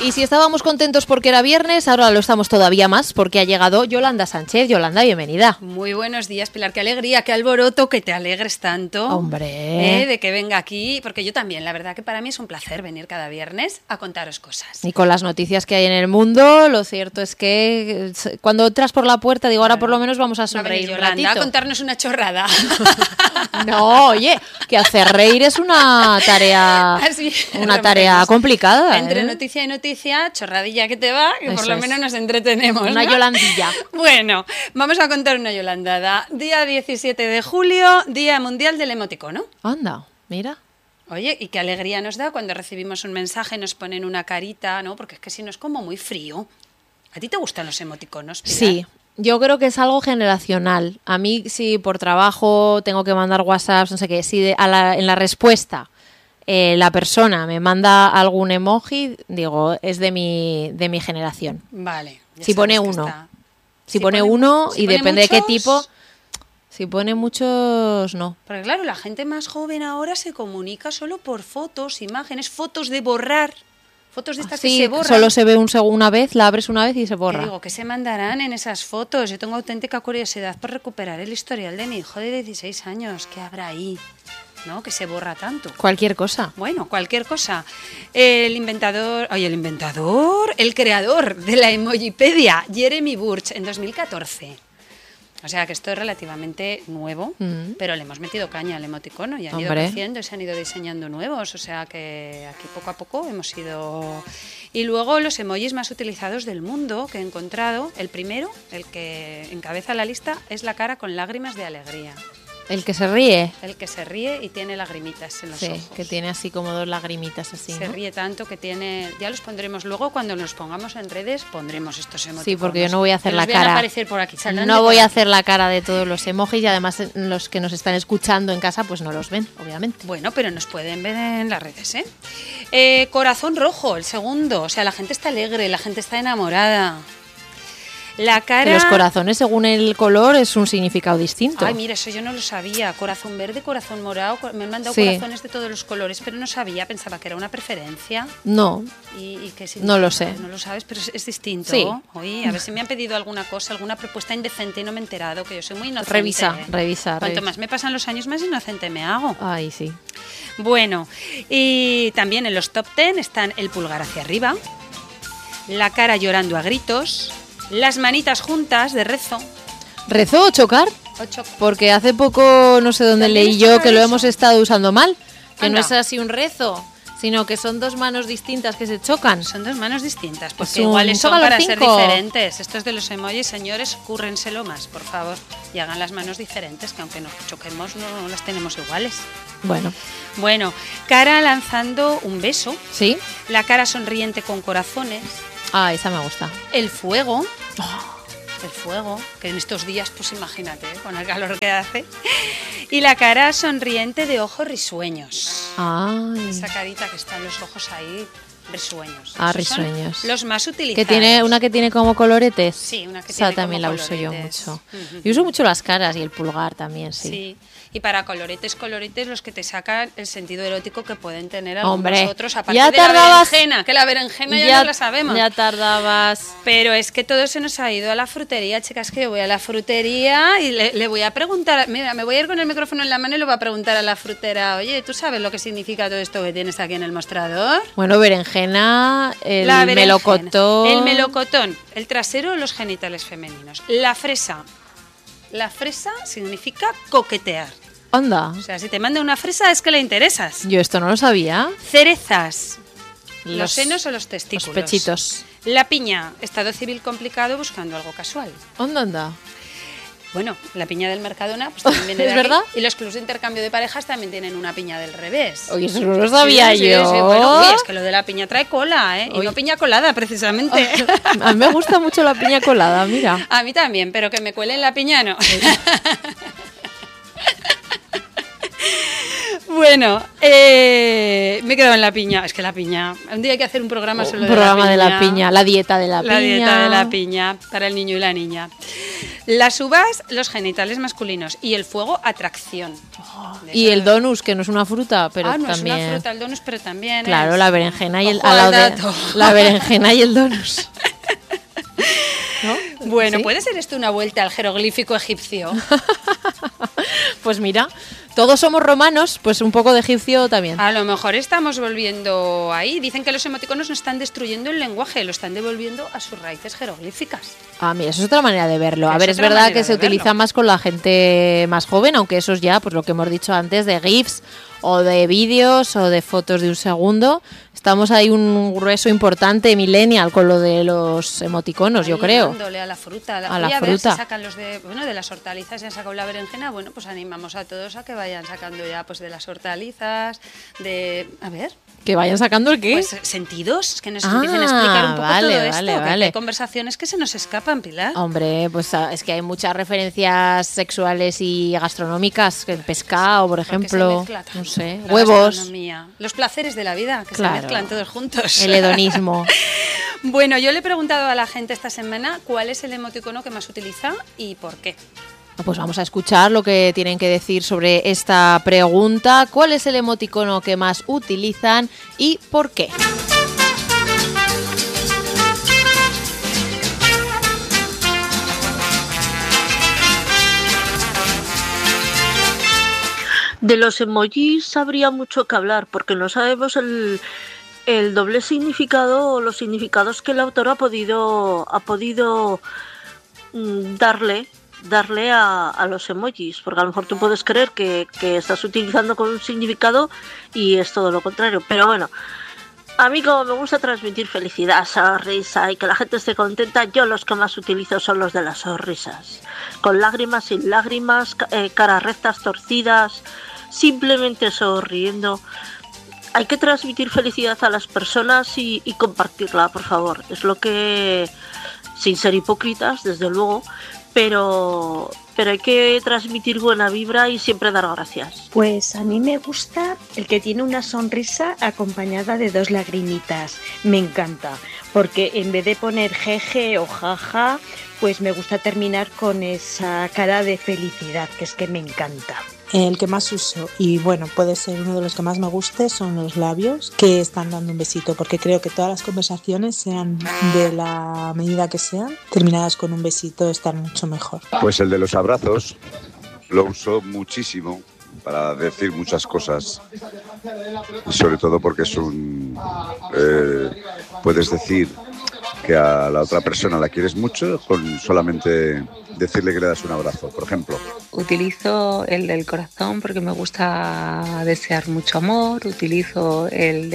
Y si estábamos contentos porque era viernes, ahora lo estamos todavía más porque ha llegado Yolanda Sánchez. Yolanda, bienvenida. Muy buenos días, Pilar. Qué alegría, qué alboroto, que te alegres tanto. Hombre. De que venga aquí, porque yo también, la verdad que para mí es un placer venir cada viernes a contaros cosas. Y con las noticias que hay en el mundo, lo cierto es que cuando entras por la puerta, digo, ahora por lo menos vamos a sonreír un ratito. A contarnos una chorrada. No, oye, que hacer reír es una tarea, tarea complicada. Entre noticia y noticia, chorradilla que te va, que eso por lo menos nos entretenemos. Una Yolandilla. Bueno, vamos a contar una Yolandada. Día 17 de julio, Día Mundial del Emoticono. Anda, mira. Oye, y qué alegría nos da cuando recibimos un mensaje, nos ponen una carita, ¿no? Porque es que si no es como muy frío. ¿A ti te gustan los emoticonos, Pilar? Sí. Yo creo que es algo generacional. A mí, si por trabajo tengo que mandar WhatsApps, no sé qué, si en la respuesta la persona me manda algún emoji, digo, es de mi generación. Vale. Si pone uno. Si pone uno y depende de qué tipo. Si pone muchos, no. Porque claro, la gente más joven ahora se comunica solo por fotos, imágenes, fotos de borrar. Fotos de estas que se borran. Solo se ve una vez, la abres una vez y se borra. Te digo, ¿qué se mandarán en esas fotos? Yo tengo auténtica curiosidad por recuperar el historial de mi hijo de 16 años. ¿Qué habrá ahí? ¿No? Que se borra tanto. Cualquier cosa. Bueno, cualquier cosa. El creador de la Emojipedia, Jeremy Burch, en 2014. O sea que esto es relativamente nuevo, pero le hemos metido caña al emoticono y han ido creciendo y se han ido diseñando nuevos. O sea que aquí poco a poco hemos ido... Y luego los emojis más utilizados del mundo que he encontrado, el primero, el que encabeza la lista, es la cara con lágrimas de alegría. ¿El que se ríe? El que se ríe y tiene lagrimitas en los ojos. Sí, que tiene así como dos lagrimitas así, Se ríe tanto que tiene... Ya los pondremos luego, cuando nos pongamos en redes, pondremos estos emoticonos. Sí, porque yo no voy a hacer la cara. Van a aparecer por aquí. No voy a hacer la cara de todos los emojis y además los que nos están escuchando en casa pues no los ven, obviamente. Bueno, pero nos pueden ver en las redes, ¿eh? Corazón rojo, el segundo. O sea, la gente está alegre, la gente está enamorada. La cara... Los corazones, según el color, es un significado distinto. Ay, mira, eso yo no lo sabía. Corazón verde, corazón morado. Me han mandado corazones de todos los colores, pero no sabía. Pensaba que era una preferencia. No. ¿Y qué no lo sé. No lo sabes, pero es distinto. Sí. Oye, a ver si me han pedido alguna cosa, alguna propuesta indecente y no me he enterado, que yo soy muy inocente. Revisa. Cuanto más me pasan los años, más inocente me hago. Ay, sí. Bueno, y también en los top 10 están el pulgar hacia arriba, la cara llorando a gritos, las manitas juntas de rezo. ¿Rezo o chocar? Porque hace poco, no sé dónde leí yo, que lo hemos estado usando mal. Que no es así un rezo, sino que son dos manos distintas que se chocan. Son dos manos distintas, porque iguales son para ser diferentes. Estos de los emojis, señores, cúrrenselo más, por favor. Y hagan las manos diferentes, que aunque nos choquemos no las tenemos iguales. Bueno, cara lanzando un beso. Sí. La cara sonriente con corazones. Ah, esa me gusta. El fuego. El fuego, que en estos días, pues imagínate, con el calor que hace. Y la cara sonriente de ojos risueños. Ay. Esa carita que están los ojos ahí risueños. Ah, risueños. Son los más utilizados. Que tiene una que tiene como coloretes. Sí, una que tiene también como la coloretes. uso yo mucho. Y uso mucho las caras y el pulgar también, sí. Sí. Y para coloretes, los que te sacan el sentido erótico que pueden tener algunos otros, aparte de la berenjena, que la berenjena ya no la sabemos. Ya tardabas. Pero es que todo se nos ha ido a la frutería, chicas, que yo voy a la frutería y le voy a preguntar, mira, me voy a ir con el micrófono en la mano y le voy a preguntar a la frutera, oye, ¿tú sabes lo que significa todo esto que tienes aquí en el mostrador? Bueno, berenjena, melocotón. El melocotón, el trasero, los genitales femeninos. La fresa. La fresa significa coquetear. Anda. O sea, si te manda una fresa es que le interesas. Yo esto no lo sabía. Cerezas. Los senos o los testículos. Los pechitos. La piña. Estado civil complicado buscando algo casual. Anda. Bueno, la piña del Mercadona pues también viene de ¿Es aquí. verdad? Y los clubs de intercambio de parejas también tienen una piña del revés. Oye, eso no lo sabía yo. Sí. Bueno, oye, es que lo de la piña trae cola, ¿eh? Y no piña colada, precisamente. A mí me gusta mucho la piña colada, mira. A mí también, pero que me cuelen la piña no. Bueno, me he quedado en la piña. Es que la piña... Un día hay que hacer un programa solo de la piña. Un programa de la piña, la dieta de la piña. La dieta de la piña para el niño y la niña. Las uvas, los genitales masculinos. Y el fuego, atracción. Y el donus, que no es una fruta, pero no también... es una fruta el donus, pero también Claro, es... la berenjena y el... Ojo al lado al de- dato. la berenjena y el donus. ¿No? Bueno, ¿Sí? ¿puede ser esto una vuelta al jeroglífico egipcio? Pues mira, todos somos romanos, pues un poco de egipcio también. A lo mejor estamos volviendo ahí. Dicen que los emoticonos no están destruyendo el lenguaje, lo están devolviendo a sus raíces jeroglíficas. Ah, mira, eso es otra manera de verlo. A Es ver, es otra verdad manera que se de verlo. utiliza más con la gente más joven, aunque eso es ya, pues lo que hemos dicho antes, de GIFs o de vídeos o de fotos de un segundo. Estamos ahí un grueso importante millennial con lo de los emoticonos, yo Ahí creo. dándole a la fruta. A la Oye, ver fruta. si sacan los de las hortalizas, ya han sacado la berenjena. Bueno, pues animamos a todos a que vayan sacando ya pues de las hortalizas, a ver, Que vayan sacando el qué. pues sentidos, que nos Ah, empiecen a explicar un poco vale, todo esto. vale, Que vale. hay conversaciones que se nos escapan, Pilar. Hombre, pues es que hay muchas referencias sexuales y gastronómicas, que el pescado, por Porque se ejemplo, mezcla tanto no sé, la huevos, gastronomía, los placeres de la vida, que Claro. se mezclan todos juntos. el hedonismo. Bueno, yo le he preguntado a la gente esta semana cuál es el emoticono que más utiliza y por qué. Pues vamos a escuchar lo que tienen que decir sobre esta pregunta. ¿Cuál es el emoticono que más utilizan y por qué? De los emojis habría mucho que hablar porque no sabemos el doble significado o los significados que el autor ha podido darle a los emojis, porque a lo mejor tú puedes creer que estás utilizando con un significado y es todo lo contrario, pero bueno, a mí como me gusta transmitir felicidad, sonrisa y que la gente esté contenta, yo los que más utilizo son los de las sonrisas, con lágrimas, sin lágrimas, caras rectas, torcidas, simplemente sonriendo. Hay que transmitir felicidad a las personas y compartirla, por favor. Es lo que, sin ser hipócritas, desde luego, pero hay que transmitir buena vibra y siempre dar gracias. Pues a mí me gusta el que tiene una sonrisa acompañada de 2 lagrimitas. Me encanta, porque en vez de poner jeje o jaja, pues me gusta terminar con esa cara de felicidad, que es que me encanta. El que más uso, y bueno, puede ser uno de los que más me guste, son los labios que están dando un besito, porque creo que todas las conversaciones, sean de la medida que sean, terminadas con un besito, están mucho mejor. Pues el de los abrazos lo uso muchísimo para decir muchas cosas, y sobre todo porque es puedes decir que a la otra persona la quieres mucho con solamente decirle que le das un abrazo, por ejemplo. Utilizo el del corazón porque me gusta desear mucho amor. Utilizo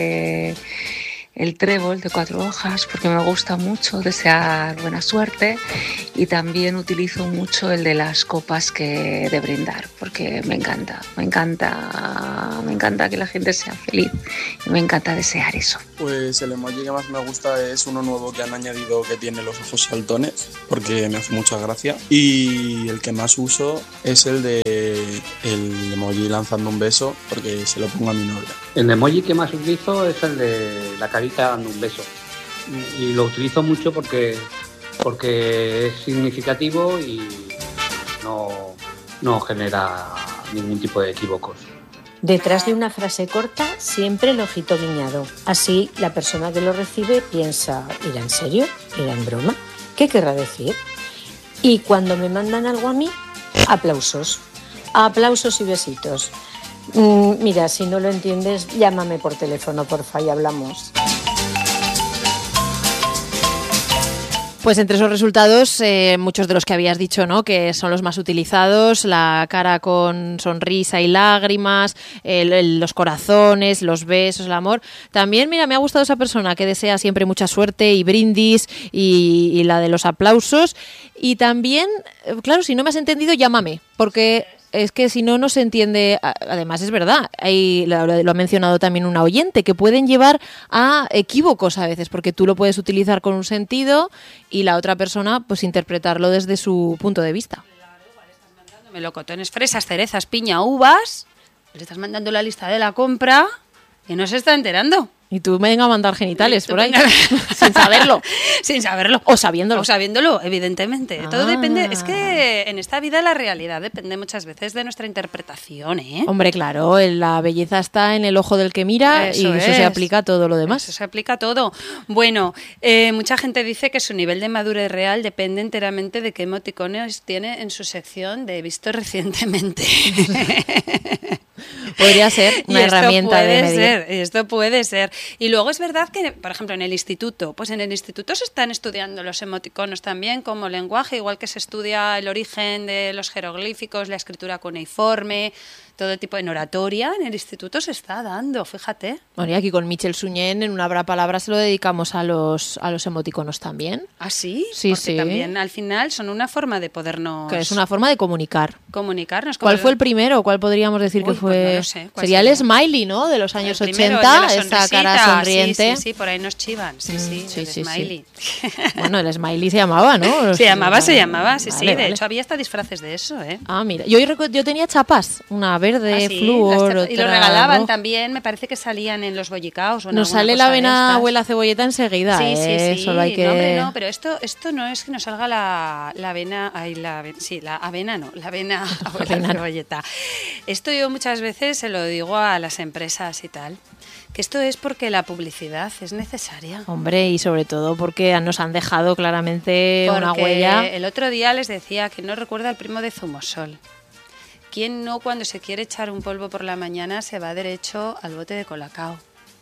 el trébol de 4 hojas porque me gusta mucho desear buena suerte, y también utilizo mucho el de las copas de brindar porque me encanta que la gente sea feliz y me encanta desear eso. Pues el emoji que más me gusta es uno nuevo que han añadido, que tiene los ojos saltones, porque me hace mucha gracia, y el que más uso es el emoji lanzando un beso, porque se lo pongo a mi novia. El emoji que más utilizo es el de la carita dando un beso, y lo utilizo mucho porque es significativo y no genera ningún tipo de equívocos. Detrás de una frase corta, siempre el ojito guiñado. Así, la persona que lo recibe piensa, ¿irá en serio? ¿Irá en broma? ¿Qué querrá decir? Y cuando me mandan algo a mí, aplausos. Aplausos y besitos. Mira, si no lo entiendes, llámame por teléfono, porfa, y hablamos. Pues entre esos resultados, muchos de los que habías dicho, ¿no?, que son los más utilizados, la cara con sonrisa y lágrimas, los corazones, los besos, el amor. También, mira, me ha gustado esa persona que desea siempre mucha suerte y brindis, y la de los aplausos. Y también, claro, si no me has entendido, llámame, porque es que si no, no se entiende. Además, es verdad, lo ha mencionado también una oyente, que pueden llevar a equívocos a veces, porque tú lo puedes utilizar con un sentido y la otra persona pues interpretarlo desde su punto de vista. Melocotones, fresas, cerezas, piña, uvas. Le estás mandando la lista de la compra y no se está enterando. Y tú me vengas a mandar genitales por ahí, sin saberlo. Sin saberlo. O sabiéndolo. O sabiéndolo, evidentemente. Todo depende, es que en esta vida la realidad depende muchas veces de nuestra interpretación, ¿eh? Hombre, claro, la belleza está en el ojo del que mira y eso se aplica a todo lo demás. Eso se aplica a todo. Bueno, mucha gente dice que su nivel de madurez real depende enteramente de qué emoticones tiene en su sección de visto recientemente. Podría ser una herramienta de medir. Esto puede ser. Y luego es verdad que, por ejemplo, en el instituto, pues en el instituto se están estudiando los emoticonos también como lenguaje, igual que se estudia el origen de los jeroglíficos, la escritura cuneiforme, todo tipo de oratoria, en el instituto se está dando, fíjate. Bueno, y aquí con Michel Suñén en una Habrá Palabra se lo dedicamos a los emoticonos también. ¿Ah, sí? Sí, porque sí. También al final son una forma de podernos... Que es una forma de comunicarnos. ¿Cuál fue el primero? ¿Cuál podríamos decir que fue? Pues no lo sé. Sería el Smiley, ¿no? De los años el primero, 80, el de la esa cara sonriente. Sí, por ahí nos chivan. Sí, Smiley. Sí. Bueno, el Smiley se llamaba, ¿no? Se llamaba, sí. Vale, De hecho, había hasta disfraces de eso, ¿eh? Ah, mira. Yo tenía chapas, una verde, flúor. Y lo regalaban también, me parece que salían en los bollicaos. Nos sale la avena abuela cebolleta enseguida. Sí. Solo hay que... No, hombre, no, pero esto no es que nos salga la avena. La avena no, la avena abuela cebolleta. Esto yo muchas veces se lo digo a las empresas y tal. Que esto es porque la publicidad es necesaria. Hombre, y sobre todo porque nos han dejado claramente una huella. El otro día les decía que no recuerda al primo de Zumosol. ¿Quién no, cuando se quiere echar un polvo por la mañana, se va derecho al bote de Colacao?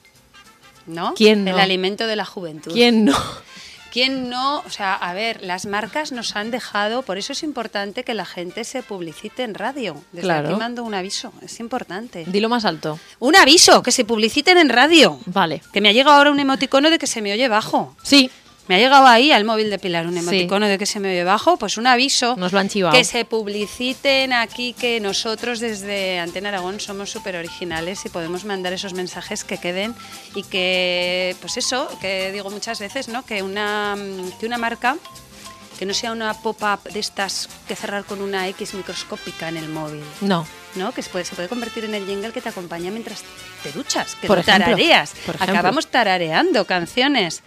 ¿No? ¿Quién no? El alimento de la juventud. ¿Quién no? ¿Quién no? O sea, a ver, las marcas nos han dejado, por eso es importante que la gente se publicite en radio. Desde aquí mando un aviso, es importante. Dilo más alto. Un aviso, que se publiciten en radio. Vale. Que me ha llegado ahora un emoticono de que se me oye bajo. Sí. Me ha llegado ahí al móvil de Pilar un emoticono de que se me oye bajo, pues un aviso. Nos lo han chivado. Que se publiciten aquí, que nosotros desde Antena Aragón somos súper originales y podemos mandar esos mensajes que queden y que, pues eso, que digo muchas veces, ¿no? Que una marca, que no sea una pop-up de estas que cerrar con una X microscópica en el móvil. No. ¿No? Que se puede convertir en el jingle que te acompaña mientras te duchas, que por no ejemplo, tarareas. Por ejemplo. Acabamos tarareando canciones.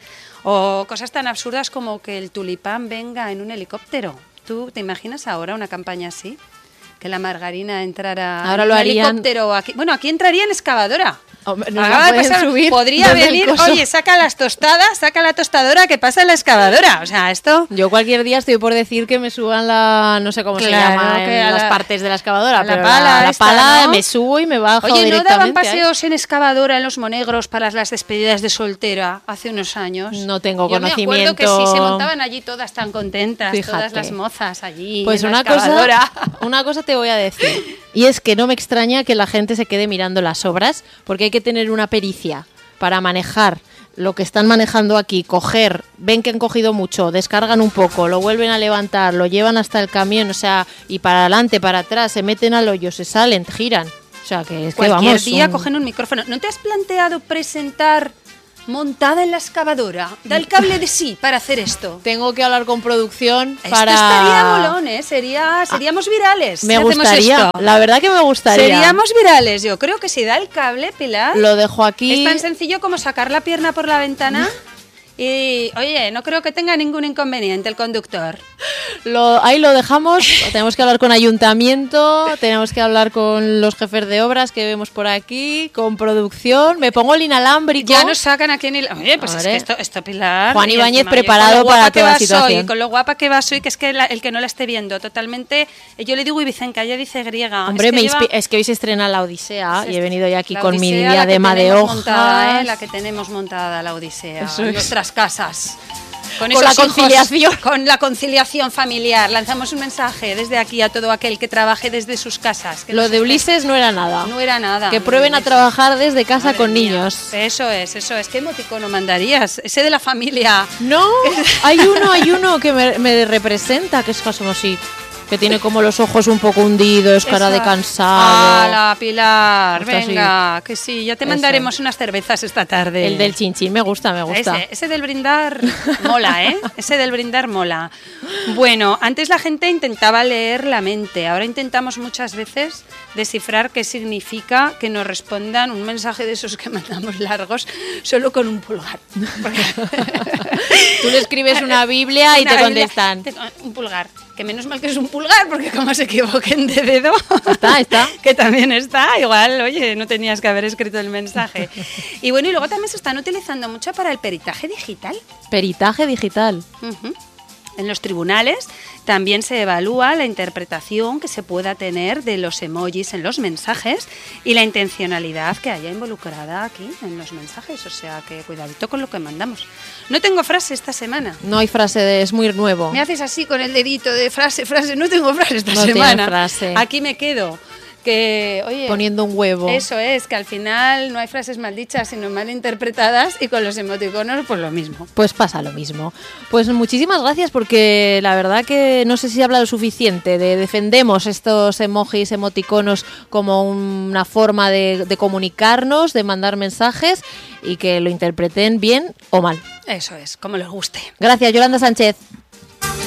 O cosas tan absurdas como que el tulipán venga en un helicóptero. ¿Tú te imaginas ahora una campaña así? Que la margarina entrara ahora en lo un harían... helicóptero. Aquí. Bueno, aquí entraría en excavadora. Hombre, no la pueden subir. Podría venir, oye, saca las tostadas, saca la tostadora que pasa en la excavadora. O sea, esto... Yo cualquier día estoy por decir que me suban no sé cómo se llama, las partes de la excavadora, pero la pala, ¿no? Me subo y me bajo directamente. Oye, ¿no daban paseos en excavadora en Los Monegros para las despedidas de soltera hace unos años? No tengo conocimiento. Yo me acuerdo que sí, se montaban allí todas tan contentas, todas las mozas allí pues en la excavadora. Una cosa te voy a decir, y es que no me extraña que la gente se quede mirando las obras, porque hay que tener una pericia para manejar lo que están manejando aquí, ven que han cogido mucho, descargan un poco, lo vuelven a levantar, lo llevan hasta el camión, o sea, y para adelante, para atrás, se meten al hoyo, se salen, giran. O sea, que es que cualquier día cogen un micrófono. ¿No te has planteado presentar montada en la excavadora? Da el cable de sí para hacer esto. Tengo que hablar con producción para... Esto estaría molón, ¿eh? Seríamos virales. Me gustaría, la verdad que me gustaría. Seríamos virales, yo creo que si da el cable, Pilar... Lo dejo aquí. Es tan sencillo como sacar la pierna por la ventana... Y, oye, no creo que tenga ningún inconveniente el conductor. Ahí lo dejamos. Tenemos que hablar con ayuntamiento, tenemos que hablar con los jefes de obras que vemos por aquí, con producción. Me pongo el inalámbrico. Ya nos sacan aquí en el... Oye, pues es que esto Pilar... Juan Ibáñez preparado para toda la situación. Con lo guapa que va hoy, que es que el que no la esté viendo totalmente... Yo le digo Ibicenca, ella dice griega. Hombre, es que hoy se estrena la Odisea y he venido ya aquí con mi diadema de hojas. La que tenemos montada, la Odisea. Nuestras casas. Con la conciliación. Con la conciliación familiar. Lanzamos un mensaje desde aquí a todo aquel que trabaje desde sus casas. Lo de Ulises no era nada. No era nada. Que prueben a trabajar desde casa con niños. Eso es. ¿Qué emoticono mandarías? Ese de la familia. No, hay uno que me representa, que es como así. Que tiene como los ojos un poco hundidos, cara de cansado. ¡Hala, Pilar! Está Venga, así. que sí, ya te mandaremos unas cervezas esta tarde. El del chinchín me gusta. Ese del brindar mola, ¿eh? Ese del brindar mola. Bueno, antes la gente intentaba leer la mente, ahora intentamos muchas veces descifrar qué significa que nos respondan un mensaje de esos que mandamos largos solo con un pulgar. Tú le escribes una Biblia y te contestan. Un pulgar. Que menos mal que es un pulgar, porque como se equivoquen de dedo, está. que también está, igual, oye, no tenías que haber escrito el mensaje. Y bueno, y luego también se están utilizando mucho para el peritaje digital. Peritaje digital. Uh-huh. En los tribunales también se evalúa la interpretación que se pueda tener de los emojis en los mensajes y la intencionalidad que haya involucrada aquí en los mensajes. O sea que cuidadito con lo que mandamos. No tengo frase esta semana. No hay frase, es muy nuevo. Me haces así con el dedito de frase. No tengo frase esta semana. No tiene frase. Aquí me quedo. Que, oye, poniendo un huevo. Eso es, que al final no hay frases mal dichas, sino mal interpretadas, y con los emoticonos pues lo mismo. Pues pasa lo mismo. Pues muchísimas gracias, porque la verdad que no sé si habla lo suficiente. Defendemos estos emojis, emoticonos como una forma de comunicarnos, de mandar mensajes y que lo interpreten bien o mal. Eso es, como les guste. Gracias, Yolanda Sánchez.